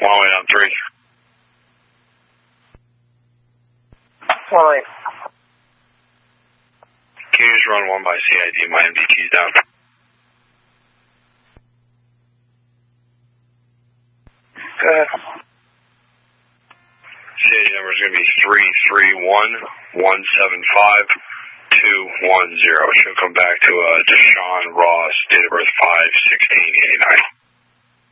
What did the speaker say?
Huawei on 3. Huawei. Can you just run 1 by CID? My MDT's down. Go ahead. CID number is going to be 33175-210. She'll come back to Deshaun Ross, date of birth 5/16/89.